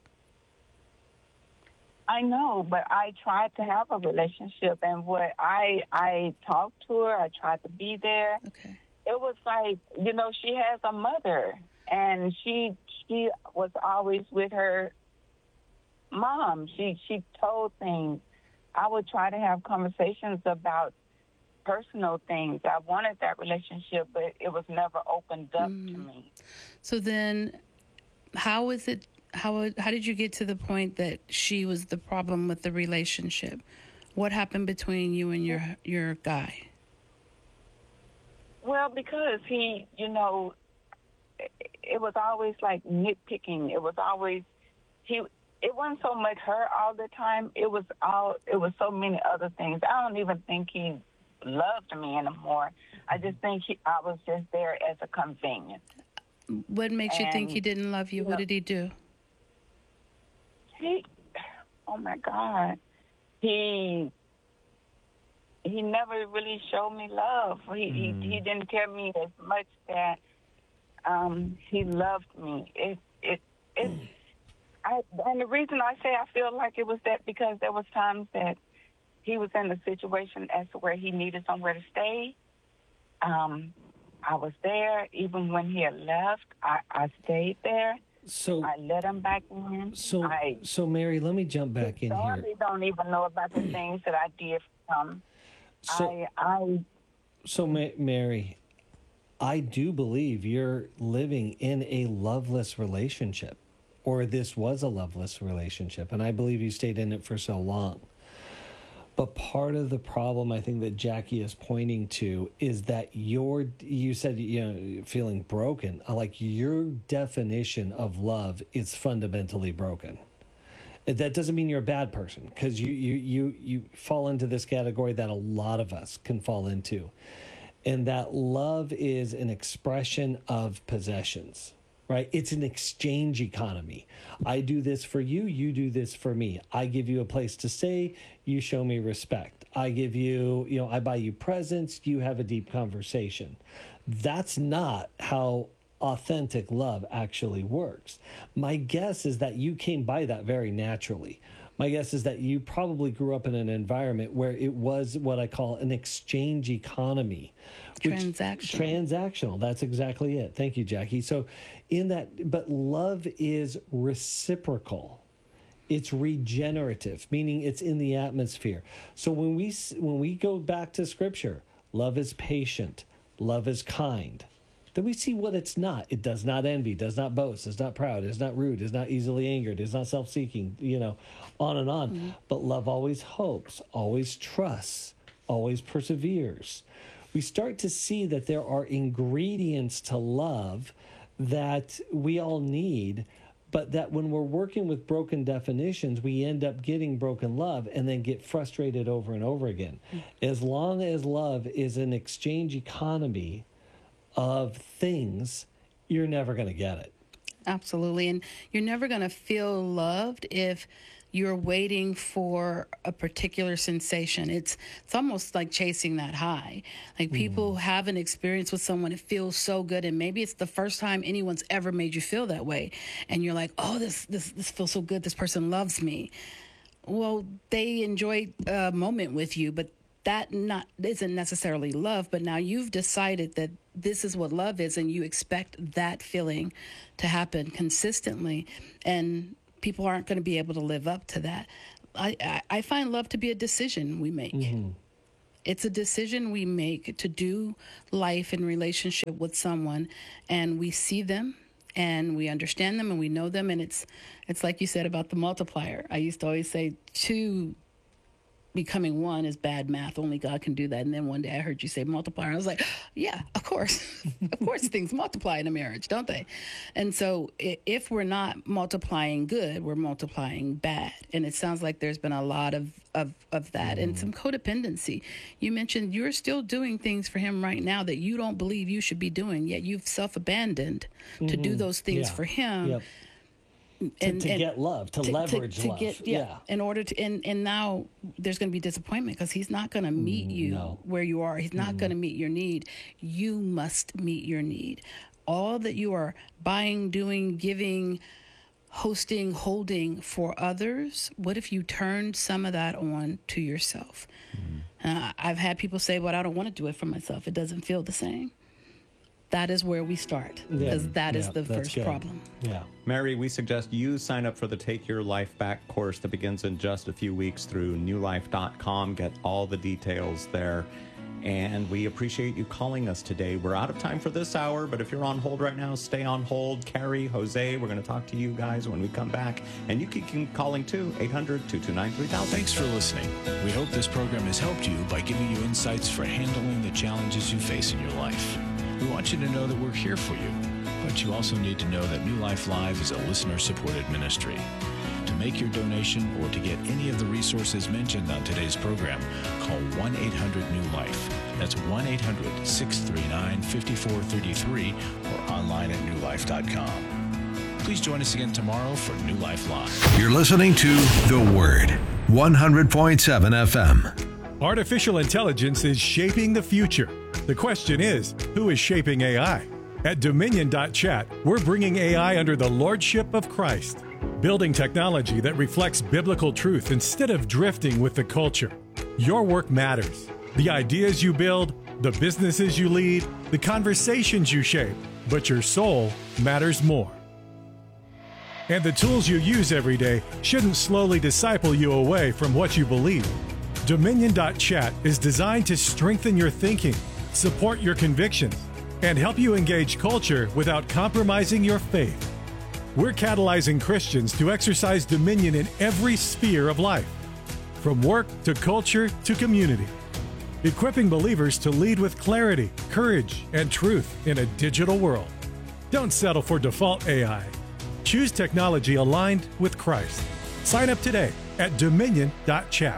I know, but I tried to have a relationship, and what I I talked to her, I tried to be there. Okay. It was like, you know, she has a mother, and she she was always with her mom. She she told things. I would try to have conversations about personal things. I wanted that relationship, but it was never opened up Mm. to me. So then, how is it? How how did you get to the point that she was the problem with the relationship? What happened between you and your your guy? Well, because he, you know, it, it was always like nitpicking. It was always he. It wasn't so much her all the time. It was all. It was so many other things. I don't even think he loved me anymore. I just think he, I was just there as a convenience. What makes you think And, he didn't love you? you What know- did he do? He, oh my God, he he never really showed me love. He he, he didn't tell me as much that um, he loved me. It it it. I, and the reason I say I feel like it was that because there was times that he was in a situation as to where he needed somewhere to stay. Um, I was there. Even when he had left, I, I stayed there. So I let him back in. So, I, so Mary, let me jump back in here. They don't even know about the things that I did for him. So- I, I, So, Ma- Mary, I do believe you're living in a loveless relationship, or this was a loveless relationship, and I believe you stayed in it for so long. But part of the problem I think that Jackie is pointing to is that your, you said, you know, feeling broken. Like your definition of love is fundamentally broken. That doesn't mean you're a bad person, because you, you, you, you fall into this category that a lot of us can fall into. And that love is an expression of possessions. Right? It's an exchange economy. I do this for you, you do this for me. I give you a place to stay, you show me respect. I give you, you know, I buy you presents, you have a deep conversation. That's not how authentic love actually works. My guess is that you came by that very naturally. My guess is that you probably grew up in an environment where it was what I call an exchange economy. which- Transactional. Transactional. That's exactly it. Thank you, Jackie. So in that, but love is reciprocal. It's regenerative, meaning it's in the atmosphere. So when we s- when we go back to scripture, love is patient, love is kind. Then we see what it's not. It does not envy, does not boast, is not proud, is not rude, is not easily angered, is not self-seeking, you know, on and on. Mm-hmm. But love always hopes, always trusts, always perseveres. We start to see that there are ingredients to love that we all need, but that when we're working with broken definitions, we end up getting broken love and then get frustrated over and over again. As long as love is an exchange economy of things, you're never going to get it. Absolutely. And you're never going to feel loved if you're waiting for a particular sensation. It's it's almost like chasing that high. Like people have an experience with someone, it feels so good, and maybe it's the first time anyone's ever made you feel that way. And you're like, oh, this this this feels so good. This person loves me. Well, they enjoy a moment with you, but that not isn't necessarily love. But now you've decided that this is what love is, and you expect that feeling to happen consistently, and people aren't going to be able to live up to that. I, I, I find love to be a decision we make. Mm-hmm. It's a decision we make to do life in relationship with someone, and we see them and we understand them and we know them. And it's it's like you said about the multiplier. I used to always say two becoming one is bad math. Only God can do that. And then one day I heard you say multiplier. And I was like, yeah, of course. Of course things multiply in a marriage, don't they? And so if we're not multiplying good, we're multiplying bad. And it sounds like there's been a lot of, of, of that mm. and some codependency. You mentioned you're still doing things for him right now that you don't believe you should be doing, yet you've self-abandoned mm-hmm. to do those things yeah. for him. Yep. And, to, to and get love, to, to leverage to, to love. Get, yeah, yeah, in order to, and, and now there's going to be disappointment because he's not going to meet you no. where you are. He's not mm. going to meet your need. You must meet your need. All that you are buying, doing, giving, hosting, holding for others, what if you turned some of that on to yourself? Mm. Uh, I've had people say, well, I don't want to do it for myself. It doesn't feel the same. That is where we start, because yeah. that is yeah, the first good. problem. Yeah. Mary, we suggest you sign up for the Take Your Life Back course that begins in just a few weeks through new life dot com. Get all the details there. And we appreciate you calling us today. We're out of time for this hour, but if you're on hold right now, stay on hold. Carrie, Jose, we're going to talk to you guys when we come back. And you can keep calling too, eight hundred, two two nine, three thousand. Thanks for listening. We hope this program has helped you by giving you insights for handling the challenges you face in your life. We want you to know that we're here for you, but you also need to know that New Life Live is a listener-supported ministry. To make your donation or to get any of the resources mentioned on today's program, call one eight hundred new life. That's one eight hundred, six three nine, five four three three or online at new life dot com. Please join us again tomorrow for New Life Live. You're listening to The Word, one hundred point seven F M. Artificial intelligence is shaping the future. The question is, who is shaping A I? At Dominion dot chat, we're bringing A I under the lordship of Christ, building technology that reflects biblical truth instead of drifting with the culture. Your work matters. The ideas you build, the businesses you lead, the conversations you shape, but your soul matters more. And the tools you use every day shouldn't slowly disciple you away from what you believe. Dominion dot chat is designed to strengthen your thinking, support your convictions, and help you engage culture without compromising your faith. We're catalyzing Christians to exercise dominion in every sphere of life, from work to culture to community, equipping believers to lead with clarity, courage, and truth in a digital world. Don't settle for default A I. Choose technology aligned with Christ. Sign up today at Dominion dot chat.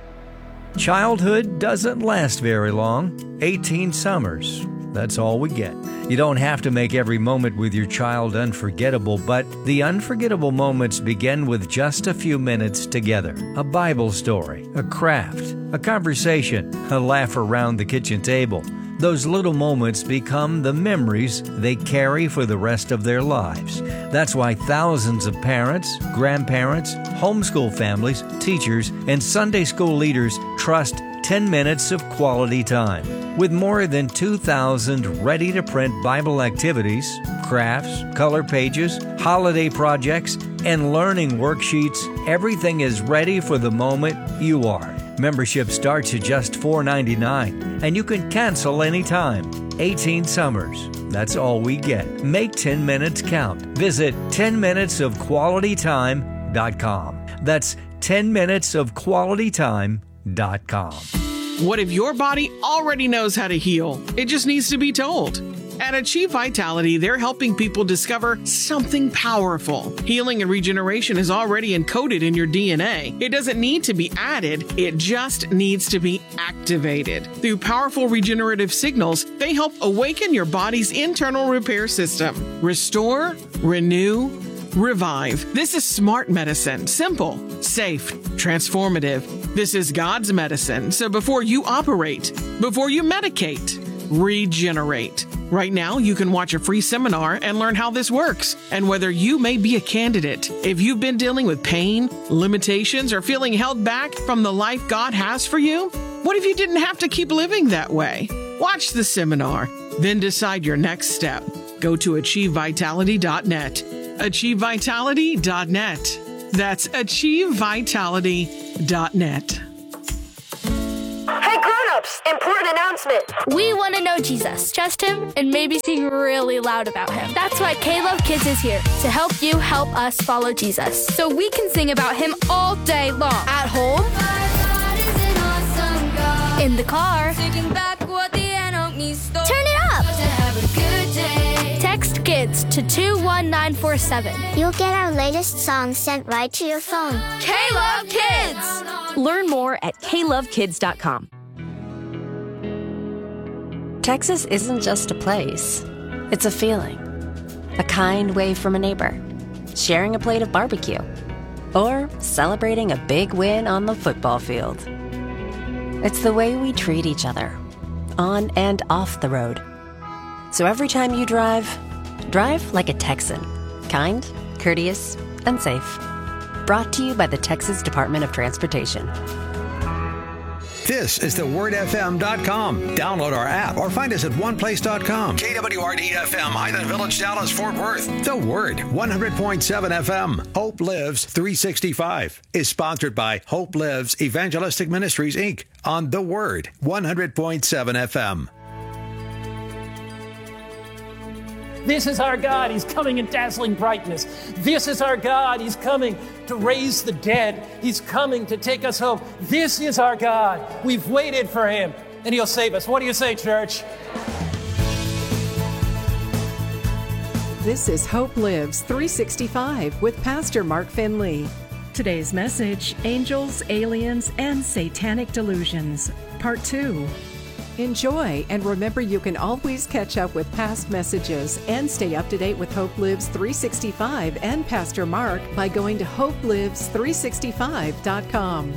Childhood doesn't last very long. eighteen summers. That's all we get. You don't have to make every moment with your child unforgettable, but the unforgettable moments begin with just a few minutes together. A Bible story, a craft, a conversation, a laugh around the kitchen table. Those little moments become the memories they carry for the rest of their lives. That's why thousands of parents, grandparents, homeschool families, teachers, and Sunday school leaders trust ten minutes of quality time. With more than two thousand ready-to-print Bible activities, crafts, color pages, holiday projects, and learning worksheets, everything is ready for the moment you are. Membership starts at just four dollars and ninety-nine cents, and you can cancel anytime. eighteen summers. That's all we get. Make ten minutes count. Visit ten minutes of quality time dot com. That's ten minutes of quality time dot com. What if your body already knows how to heal? It just needs to be told. At Achieve Vitality, they're helping people discover something powerful. Healing and regeneration is already encoded in your D N A. It doesn't need to be added, it just needs to be activated. Through powerful regenerative signals, they help awaken your body's internal repair system. Restore, renew, revive. This is smart medicine. Simple, safe, transformative. This is God's medicine. So before you operate, before you medicate, Regenerate. Right now, you can watch a free seminar and learn how this works and whether you may be a candidate. If you've been dealing with pain, limitations, or feeling held back from the life God has for you, what if you didn't have to keep living that way? Watch the seminar, then decide your next step. Go to achieve vitality dot net. achieve vitality dot net. That's achieve vitality dot net. Hey grown-ups, important announcement. We want to know Jesus, trust him, and maybe sing really loud about him. That's why K-Love Kids is here to help you help us follow Jesus. So we can sing about him all day long. At home, in the car, turn it up. Text KIDS to two one nine four seven. You'll get our latest song sent right to your phone. K-Love Kids! Learn more at K love kids dot com. Texas isn't just a place. It's a feeling. A kind wave from a neighbor. Sharing a plate of barbecue. Or celebrating a big win on the football field. It's the way we treat each other. On and off the road. So every time you drive, drive like a Texan. Kind, courteous, and safe. Brought to you by the Texas Department of Transportation. This is the word f m dot com. Download our app or find us at one place dot com. K W R D F M, Highland Village, Dallas, Fort Worth. The Word, one hundred point seven F M. Hope Lives three sixty-five is sponsored by Hope Lives Evangelistic Ministries, Incorporated on The Word, one hundred point seven F M. This is our God. He's coming in dazzling brightness. This is our God. He's coming to raise the dead. He's coming to take us home. This is our God. We've waited for him, and he'll save us. What do you say, church? This is Hope Lives three sixty-five with Pastor Mark Finley. Today's message, Angels, Aliens, and Satanic Delusions, Part two. Enjoy, and remember you can always catch up with past messages and stay up to date with Hope Lives three sixty-five and Pastor Mark by going to hope lives three sixty-five dot com.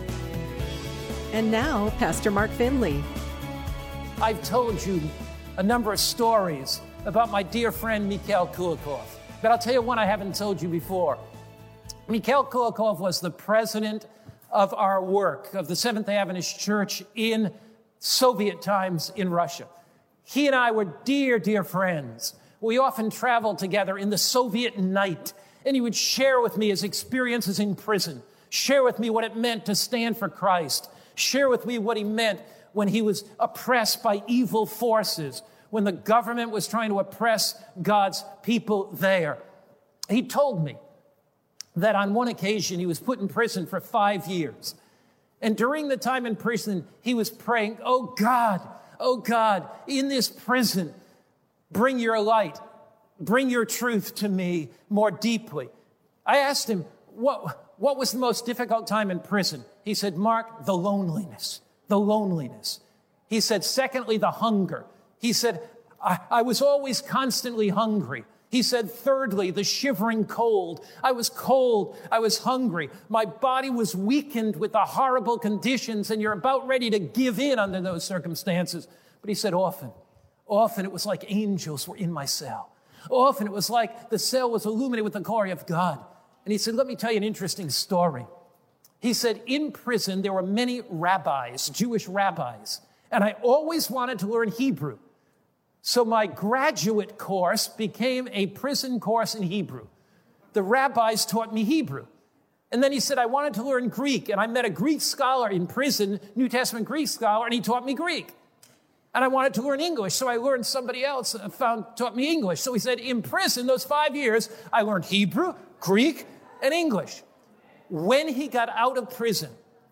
And now, Pastor Mark Finley. I've told you a number of stories about my dear friend Mikhail Kulikov, but I'll tell you one I haven't told you before. Mikhail Kulikov was the president of our work, of the Seventh-day Adventist Church in Soviet times in Russia. He and I were dear, dear friends. We often traveled together in the Soviet night, and he would share with me his experiences in prison, share with me what it meant to stand for Christ, share with me what he meant when he was oppressed by evil forces, when the government was trying to oppress God's people there. He told me that on one occasion he was put in prison for five years. And during the time in prison, he was praying, oh God, oh God, in this prison, bring your light, bring your truth to me more deeply. I asked him, what, what was the most difficult time in prison? He said, Mark, the loneliness, the loneliness. He said, secondly, the hunger. He said, I, I was always constantly hungry. He said, thirdly, the shivering cold. I was cold. I was hungry. My body was weakened with the horrible conditions, and you're about ready to give in under those circumstances. But he said, often, often it was like angels were in my cell. Often it was like the cell was illuminated with the glory of God. And he said, let me tell you an interesting story. He said, in prison, there were many rabbis, Jewish rabbis, and I always wanted to learn Hebrew. So my graduate course became a prison course in Hebrew. The rabbis taught me Hebrew. And then he said, I wanted to learn Greek. And I met a Greek scholar in prison, New Testament Greek scholar, and he taught me Greek. And I wanted to learn English, so I learned somebody else found taught me English. So he said, in prison, those five years, I learned Hebrew, Greek, and English. When he got out of prison,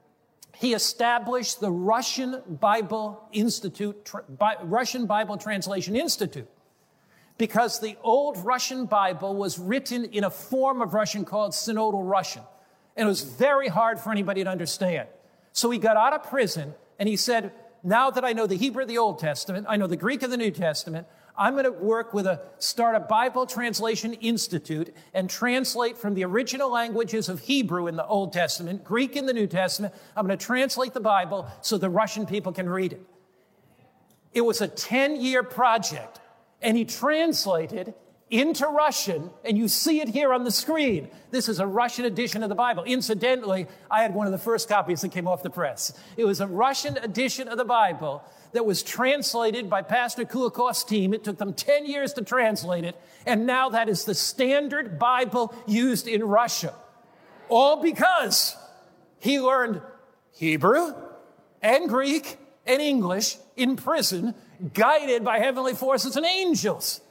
he established the Russian Bible Institute, Tr- Bi- Russian Bible Translation Institute, because the old Russian Bible was written in a form of Russian called Synodal Russian, and it was very hard for anybody to understand. So he got out of prison, and he said, now that I know the Hebrew of the Old Testament, I know the Greek of the New Testament, I'm going to work with a, start a Bible Translation Institute and translate from the original languages of Hebrew in the Old Testament, Greek in the New Testament. I'm going to translate the Bible so the Russian people can read it. It was a ten-year project, and he translated into Russian, and you see it here on the screen. This is a Russian edition of the Bible. Incidentally, I had one of the first copies that came off the press. It was a Russian edition of the Bible that was translated by Pastor Kulikov's team. It took them ten years to translate it, and now that is the standard Bible used in Russia. All because he learned Hebrew and Greek and English in prison, guided by heavenly forces and angels.